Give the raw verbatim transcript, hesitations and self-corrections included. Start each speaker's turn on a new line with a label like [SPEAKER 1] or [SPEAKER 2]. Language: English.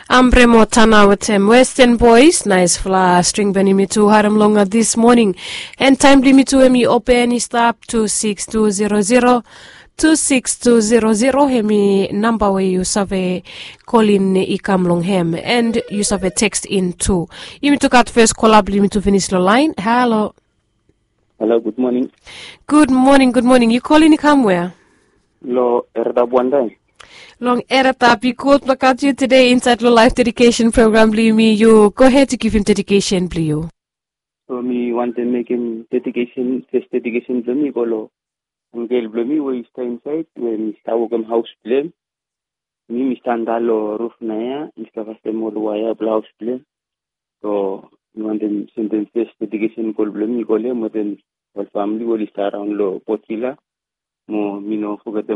[SPEAKER 1] Ambre Motana with him. Western Boys, nice fla string beni me to haram longer this morning. And time limit to me open stop two six two zero zero two six two zero zero. Hemi number where you survey calling ikam long hem and you survey text in too. You me to cut first call up limit to finish the line. Hello.
[SPEAKER 2] Hello, good morning.
[SPEAKER 1] Good morning, good morning. You calling ikam where?
[SPEAKER 2] Lo erda buandai.
[SPEAKER 1] Long erata because look at you today inside the life dedication program, me you go ahead to give him dedication, please.
[SPEAKER 2] So me want to make him dedication, first dedication to me golo. Angel blomi we stay inside when me stay wogam house plan. Me me stand alo roof na ya, me stay fast mo waya house plan. So me want to send them first dedication gol blomi gole mo then whole family will stay around lo potila. Mo me no forget